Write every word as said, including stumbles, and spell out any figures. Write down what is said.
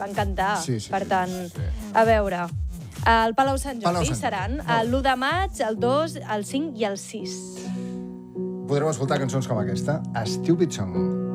van cantar. Sí, sí, per sí, tant, sí. a veure, el Palau Sant Palau Jordi Sant Jordi. seran Molt bé. l'u de maig, el dos, el cinc i el sis. Podreu escoltar cançons com aquesta, Stupid Song.